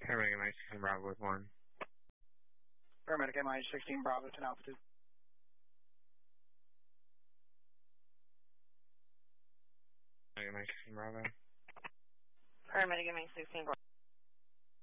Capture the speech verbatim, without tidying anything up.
Paramedic M I sixteen Bravo with one. Paramedic M I sixteen Bravo to altitude. Paramedic M I sixteen Bravo. Paramedic M I sixteen Bravo.